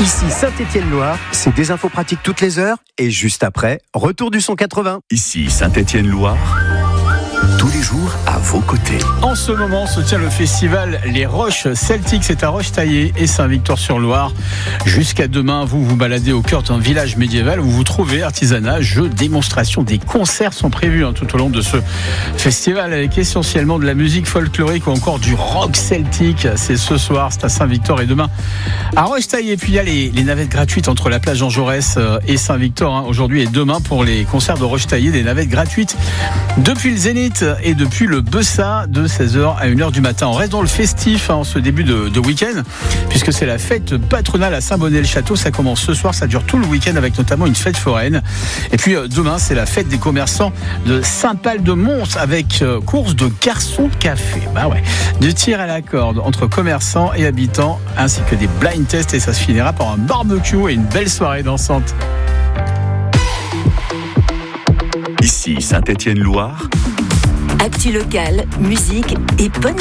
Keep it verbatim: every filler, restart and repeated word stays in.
Ici Saint-Étienne-Loire, c'est des infos pratiques toutes les heures et juste après, retour du son quatre-vingts. Ici Saint-Étienne-Loire, tous les jours à vos côtés. En ce moment se tient le festival Les Roches Celtiques, c'est à Roche-Taillée et Saint-Victor-sur-Loire. Jusqu'à demain, vous vous baladez au cœur d'un village médiéval où vous trouvez artisanat, jeux, démonstrations, des concerts sont prévus hein, tout au long de ce festival avec essentiellement de la musique folklorique ou encore du rock celtique. C'est ce soir, c'est à Saint-Victor et demain à Roche-Taillée. Puis il y a les, les navettes gratuites entre la plage Jean Jaurès et Saint-Victor hein, aujourd'hui et demain pour les concerts de Roche-Taillée, des navettes gratuites depuis le Zénith et depuis le Bessa de seize heures à une heure du matin. On reste dans le festif hein, en ce début de, de week-end puisque c'est la fête patronale à Saint-Bonnet-le-Château. Ça commence ce soir, ça dure tout le week-end avec notamment une fête foraine. Et puis euh, demain, c'est la fête des commerçants de Saint-Pal-de-Mons avec euh, course de garçons de café. Bah ouais, du tir à la corde entre commerçants et habitants ainsi que des blind tests et ça se finira par un barbecue et une belle soirée dansante. Ici Saint-Étienne-Loire. Actu locale, musique et bonne